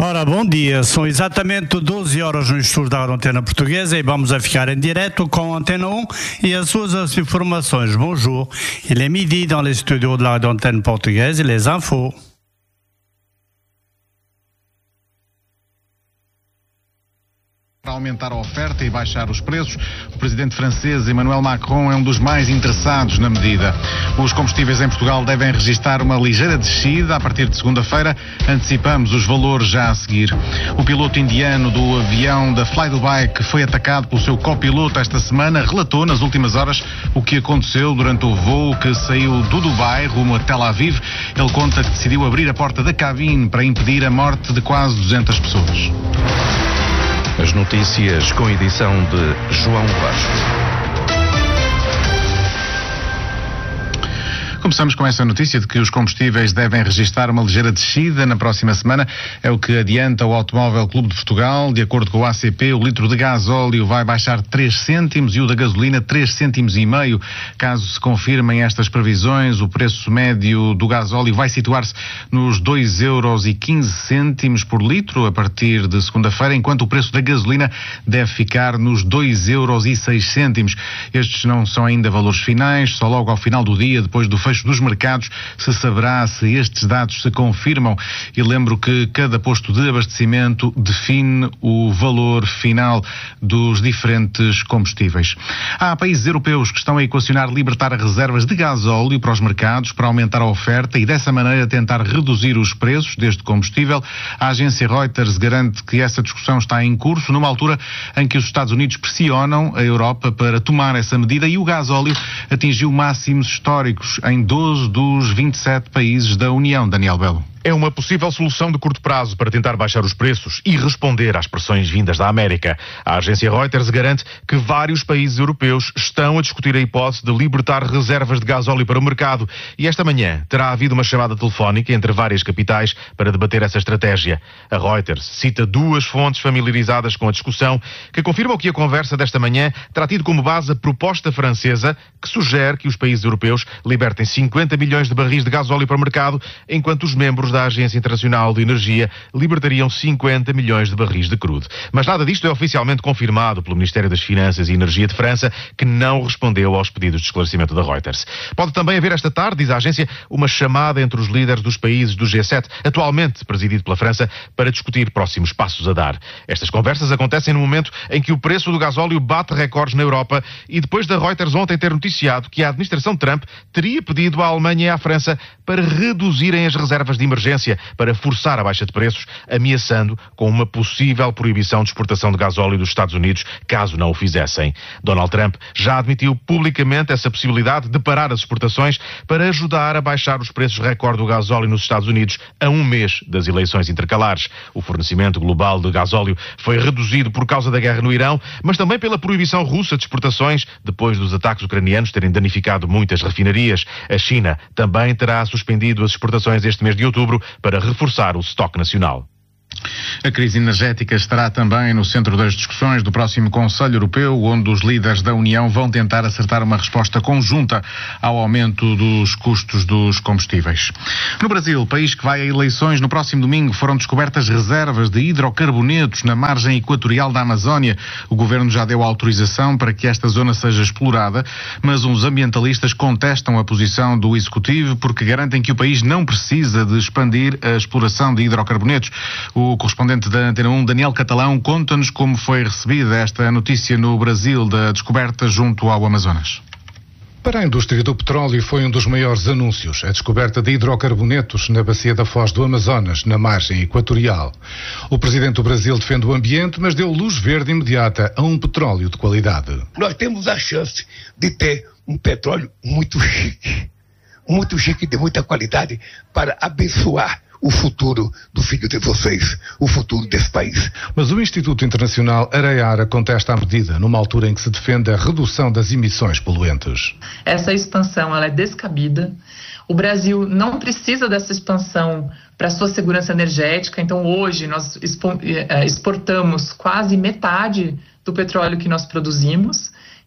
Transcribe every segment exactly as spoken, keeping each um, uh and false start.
Ora, bom dia, são exatamente doze horas no estúdio da Antena Portuguesa e vamos a ficar em direto com a Antena um e as suas informações. Bonjour, il est midi dans les studios de la Antenne Portugaise et les infos. Para aumentar a oferta e baixar os preços, o presidente francês Emmanuel Macron é um dos mais interessados na medida. Os combustíveis em Portugal devem registrar uma ligeira descida a partir de segunda-feira. Antecipamos os valores já a seguir. O piloto indiano do avião da Fly Dubai, que foi atacado pelo seu copiloto esta semana, relatou nas últimas horas o que aconteceu durante o voo que saiu do Dubai rumo a Tel Aviv. Ele conta que decidiu abrir a porta da cabine para impedir a morte de quase duzentas pessoas. As notícias com edição de João Bastos. Começamos com essa notícia de que os combustíveis devem registrar uma ligeira descida na próxima semana. É o que adianta o Automóvel Clube de Portugal. De acordo com o A C P, o litro de gasóleo vai baixar três cêntimos e o da gasolina três cêntimos e meio. Caso se confirmem estas previsões, o preço médio do gasóleo vai situar-se nos dois euros e quinze cêntimos por litro a partir de segunda-feira, enquanto o preço da gasolina deve ficar nos dois euros e seis cêntimos. Estes não são ainda valores finais, só logo ao final do dia, depois do fecho dos mercados, se saberá se estes dados se confirmam. E lembro que cada posto de abastecimento define o valor final dos diferentes combustíveis. Há países europeus que estão a equacionar libertar reservas de gasóleo para os mercados para aumentar a oferta e dessa maneira tentar reduzir os preços deste combustível. A agência Reuters garante que essa discussão está em curso numa altura em que os Estados Unidos pressionam a Europa para tomar essa medida e o gasóleo atingiu máximos históricos em doze dos vinte e sete países da União. Daniel Belo. É uma possível solução de curto prazo para tentar baixar os preços e responder às pressões vindas da América. A agência Reuters garante que vários países europeus estão a discutir a hipótese de libertar reservas de gasóleo para o mercado e esta manhã terá havido uma chamada telefónica entre várias capitais para debater essa estratégia. A Reuters cita duas fontes familiarizadas com a discussão que confirmam que a conversa desta manhã terá tido como base a proposta francesa que sugere que os países europeus libertem cinquenta milhões de barris de gasóleo para o mercado, enquanto os membros da Agência Internacional de Energia libertariam cinquenta milhões de barris de crudo. Mas nada disto é oficialmente confirmado pelo Ministério das Finanças e Energia de França, que não respondeu aos pedidos de esclarecimento da Reuters. Pode também haver esta tarde, diz a agência, uma chamada entre os líderes dos países do G sete, atualmente presidido pela França, para discutir próximos passos a dar. Estas conversas acontecem no momento em que o preço do gasóleo bate recordes na Europa e depois da Reuters ontem ter noticiado que a administração Trump teria pedido à Alemanha e à França para reduzirem as reservas de emergência para forçar a baixa de preços, ameaçando com uma possível proibição de exportação de gasóleo dos Estados Unidos, caso não o fizessem. Donald Trump já admitiu publicamente essa possibilidade de parar as exportações para ajudar a baixar os preços recorde do gasóleo nos Estados Unidos a um mês das eleições intercalares. O fornecimento global de gasóleo foi reduzido por causa da guerra no Irão, mas também pela proibição russa de exportações, depois dos ataques ucranianos terem danificado muitas refinarias. A China também terá suspendido as exportações este mês de outubro para reforçar o estoque nacional. A crise energética estará também no centro das discussões do próximo Conselho Europeu, onde os líderes da União vão tentar acertar uma resposta conjunta ao aumento dos custos dos combustíveis. No Brasil, país que vai a eleições no próximo domingo, foram descobertas reservas de hidrocarbonetos na margem equatorial da Amazónia. O governo já deu autorização para que esta zona seja explorada, mas uns ambientalistas contestam a posição do executivo porque garantem que o país não precisa de expandir a exploração de hidrocarbonetos. O correspondente da Antena um, Daniel Catalão, conta-nos como foi recebida esta notícia no Brasil da descoberta junto ao Amazonas. Para a indústria do petróleo foi um dos maiores anúncios, a descoberta de hidrocarbonetos na bacia da Foz do Amazonas, na margem equatorial. O presidente do Brasil defende o ambiente, mas deu luz verde imediata a um petróleo de qualidade. Nós temos a chance de ter um petróleo muito chique, muito chique, de muita qualidade, para abençoar o futuro do filho de vocês, o futuro desse país. Mas o Instituto Internacional Areara contesta a medida, numa altura em que se defende a redução das emissões poluentes. Essa expansão ela é descabida. O Brasil não precisa dessa expansão para sua segurança energética. Então, hoje, nós exportamos quase metade do petróleo que nós produzimos.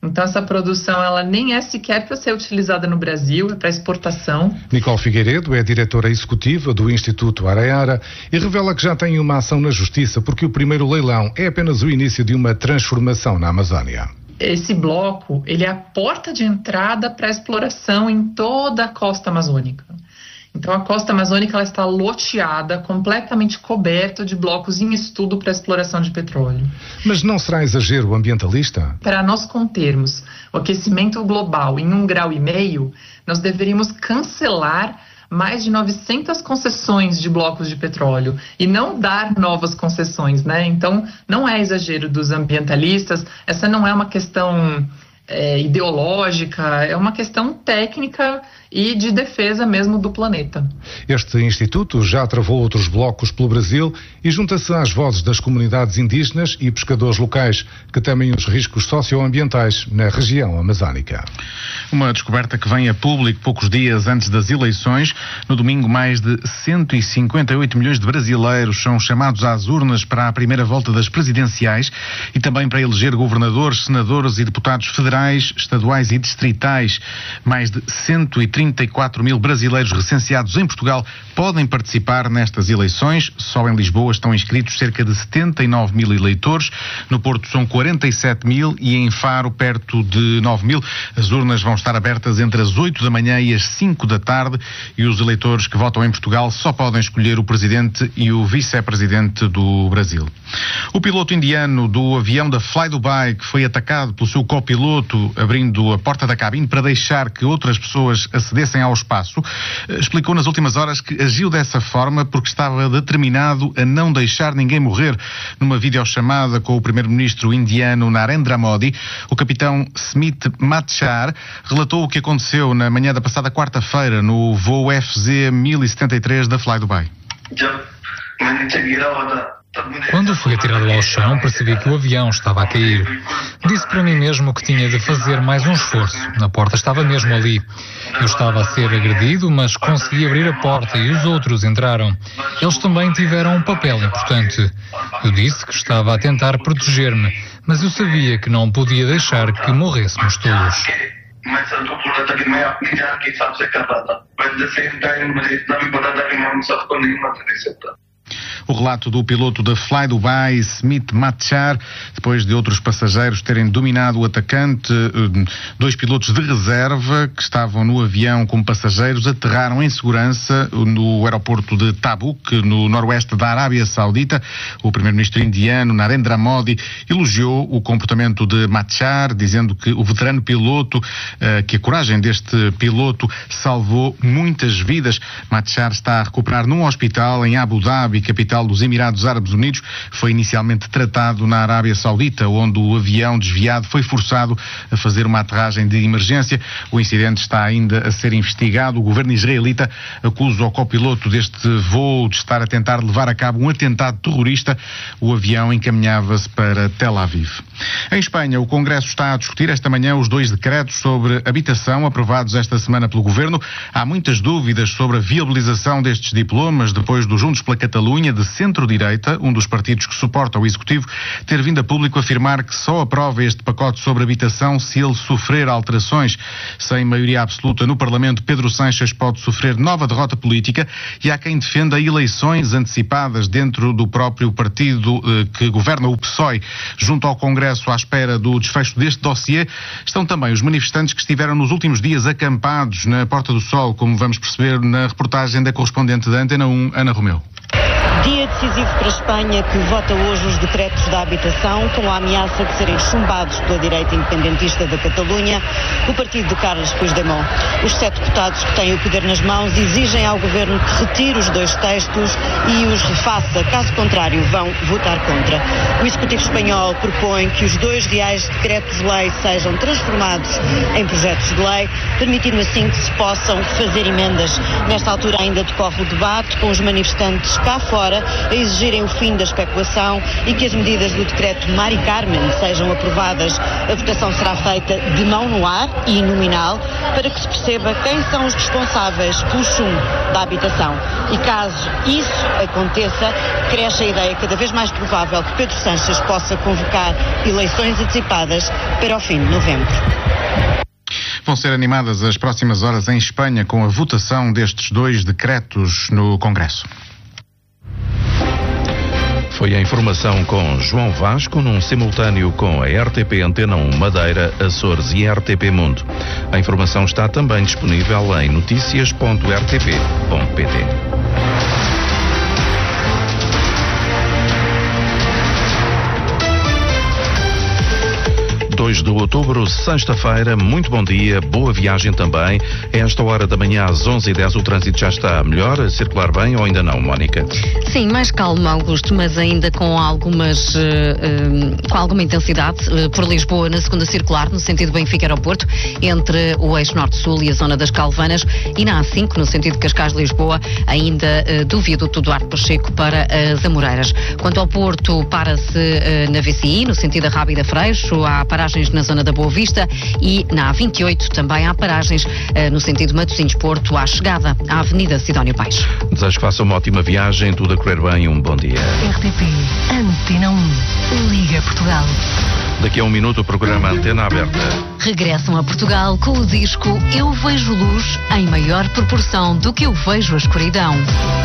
Então essa produção ela nem é sequer para ser utilizada no Brasil, é para exportação. Nicole Figueiredo é diretora executiva do Instituto Areara e revela que já tem uma ação na Justiça porque o primeiro leilão é apenas o início de uma transformação na Amazónia. Esse bloco, ele é a porta de entrada para a exploração em toda a costa amazônica. Então, a costa amazônica ela está loteada, completamente coberta de blocos em estudo para exploração de petróleo. Mas não será exagero ambientalista? Para nós contermos o aquecimento global em um grau e meio, nós deveríamos cancelar mais de novecentas concessões de blocos de petróleo e não dar novas concessões, né? Então, não é exagero dos ambientalistas, essa não é uma questão é, ideológica, é uma questão técnica e de defesa mesmo do planeta. Este instituto já travou outros blocos pelo Brasil e junta-se às vozes das comunidades indígenas e pescadores locais que temem os riscos socioambientais na região amazónica. Uma descoberta que vem a público poucos dias antes das eleições. No domingo, mais de cento e cinquenta e oito milhões de brasileiros são chamados às urnas para a primeira volta das presidenciais e também para eleger governadores, senadores e deputados federais, estaduais e distritais. Mais de cento e trinta e quatro mil brasileiros recenseados em Portugal podem participar nestas eleições. Só em Lisboa estão inscritos cerca de setenta e nove mil eleitores. No Porto são quarenta e sete mil e em Faro perto de nove mil. As urnas vão estar abertas entre as oito da manhã e as cinco da tarde e os eleitores que votam em Portugal só podem escolher o presidente e o vice-presidente do Brasil. O piloto indiano do avião da Fly Dubai, que foi atacado pelo seu copiloto abrindo a porta da cabine para deixar que outras pessoas acedessem ao espaço, explicou nas últimas horas que agiu dessa forma porque estava determinado a não deixar ninguém morrer. Numa videochamada com o primeiro-ministro indiano Narendra Modi, o capitão Smit Matchar relatou o que aconteceu na manhã da passada quarta-feira no voo F Z mil e setenta e três da Fly Dubai. Quando fui atirado ao chão, percebi que o avião estava a cair. Disse para mim mesmo que tinha de fazer mais um esforço. A porta estava mesmo ali. Eu estava a ser agredido, mas consegui abrir a porta e os outros entraram. Eles também tiveram um papel importante. Eu disse que estava a tentar proteger-me, mas eu sabia que não podia deixar que morrêssemos todos. O relato do piloto da Fly Dubai, Smit Matchar, depois de outros passageiros terem dominado o atacante. Dois pilotos de reserva que estavam no avião como passageiros aterraram em segurança no aeroporto de Tabuk, no noroeste da Arábia Saudita. O primeiro-ministro indiano Narendra Modi elogiou o comportamento de Matchar, dizendo que o veterano piloto, que a coragem deste piloto salvou muitas vidas. Matchar está a recuperar num hospital em Abu Dhabi, capital dos Emirados Árabes Unidos. Foi inicialmente tratado na Arábia Saudita, onde o avião desviado foi forçado a fazer uma aterragem de emergência. O incidente está ainda a ser investigado. O governo israelita acusa o copiloto deste voo de estar a tentar levar a cabo um atentado terrorista. O avião encaminhava-se para Tel Aviv. Em Espanha, o Congresso está a discutir esta manhã os dois decretos sobre habitação aprovados esta semana pelo governo. Há muitas dúvidas sobre a viabilização destes diplomas depois do Juntos pela Catalunha, de centro-direita, um dos partidos que suporta o Executivo, ter vindo a público afirmar que só aprova este pacote sobre habitação se ele sofrer alterações. Sem maioria absoluta no Parlamento, Pedro Sánchez pode sofrer nova derrota política e há quem defenda eleições antecipadas dentro do próprio partido eh, que governa, o P S O E. Junto ao Congresso, à espera do desfecho deste dossiê, estão também os manifestantes que estiveram nos últimos dias acampados na Porta do Sol, como vamos perceber na reportagem da correspondente da Antena um, Ana Romeu. Dia decisivo para a Espanha, que vota hoje os decretos da habitação, com a ameaça de serem chumbados pela direita independentista da Catalunha, o partido de Carles Puigdemont. Os sete deputados que têm o poder nas mãos exigem ao governo que retire os dois textos e os refaça, caso contrário vão votar contra. O Executivo espanhol propõe que os dois reais decretos-lei sejam transformados em projetos de lei, permitindo assim que se possam fazer emendas. Nesta altura ainda decorre o debate, com os manifestantes cá fora a exigirem o fim da especulação e que as medidas do decreto Mari Carmen sejam aprovadas. A votação será feita de mão no ar e nominal para que se perceba quem são os responsáveis pelo chumbo da habitação. E caso isso aconteça, cresce a ideia cada vez mais provável que Pedro Sánchez possa convocar eleições antecipadas para o fim de novembro. Vão ser animadas as próximas horas em Espanha com a votação destes dois decretos no Congresso. Foi a informação com João Vasco num simultâneo com a R T P Antena um Madeira, Açores e R T P Mundo. A informação está também disponível em noticias ponto r t p ponto p t. dois de outubro, sexta-feira, muito bom dia, boa viagem também. A esta hora da manhã, às onze e dez, o trânsito já está melhor, a circular bem ou ainda não, Mónica? Sim, mais calmo, Augusto, mas ainda com algumas, uh, uh, com alguma intensidade uh, por Lisboa na segunda circular, no sentido Benfica-Aeroporto, entre o eixo norte-sul e a zona das Calvanas, e na A cinco, no sentido Cascais-Lisboa, ainda uh, do viaduto Duarte Pacheco para as Amoreiras. Quanto ao Porto, para-se uh, na V C I, no sentido da Rábida Freixo, há paragens na zona da Boa Vista e na A vinte e oito também há paragens uh, no sentido Matosinhos-Porto à chegada à Avenida Sidónio Pais. Desejo que faça uma ótima viagem, tudo a correr bem, um bom dia. R T P, Antena um, Liga Portugal. Daqui a um minuto o programa Antena Aberta. Regressam a Portugal com o disco Eu Vejo Luz em maior proporção do que eu vejo a escuridão.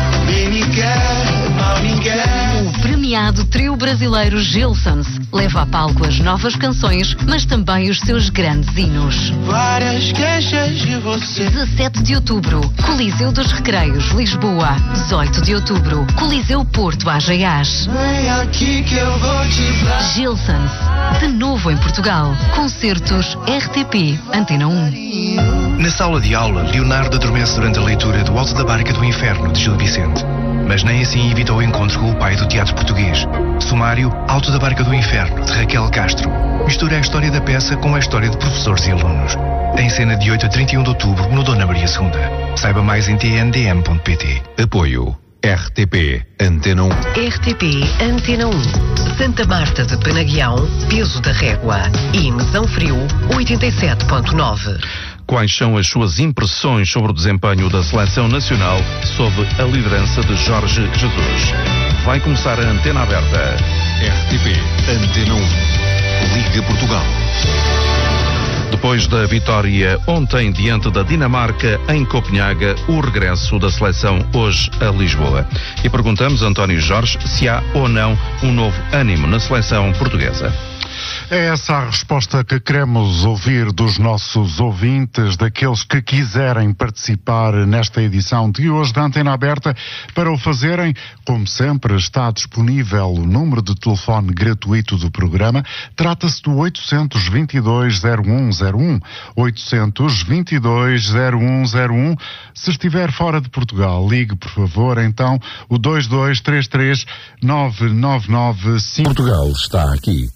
O premiado trio brasileiro Gilsons leva a palco as novas canções, mas também os seus grandes hinos. Várias queixas de você. dezassete de outubro, Coliseu dos Recreios, Lisboa. dezoito de outubro, Coliseu Porto, Ageiás. Vem aqui que eu vou te dar. Gilsons, de novo em Portugal. Concertos R T P, Antena um. Na sala de aula, Leonardo adormece durante a leitura do Alto da Barca do Inferno, de Gil Vicente. Mas nem assim evitou o encontro com o pai do teatro português. Sumário, Alto da Barca do Inferno, de Raquel Castro. Mistura a história da peça com a história de professores e alunos. Tem cena de oito a trinta e um de outubro, no Dona Maria segunda. Saiba mais em t n d m ponto p t. Apoio R T P Antena um. R T P Antena um. Santa Marta de Penaguião, Peso da Régua. E Mesão Frio, oitenta e sete ponto nove. Quais são as suas impressões sobre o desempenho da Seleção Nacional sob a liderança de Jorge Jesus? Vai começar a Antena Aberta. R T P Antena um. Liga Portugal. Depois da vitória ontem diante da Dinamarca em Copenhaga, o regresso da seleção hoje a Lisboa. E perguntamos a António Jorge se há ou não um novo ânimo na seleção portuguesa. É essa a resposta que queremos ouvir dos nossos ouvintes, daqueles que quiserem participar nesta edição de hoje da Antena Aberta. Para o fazerem, como sempre, está disponível o número de telefone gratuito do programa. Trata-se do oitocentos e vinte e dois, zero um zero um. oitocentos e vinte e dois, zero um zero um. Se estiver fora de Portugal, ligue, por favor, então, o dois dois três três, nove nove nove cinco. Portugal está aqui.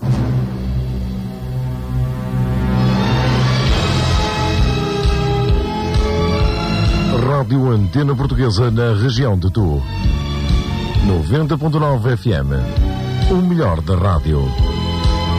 Rádio Antena Portuguesa na região de Tu. noventa ponto nove F M. O melhor da rádio.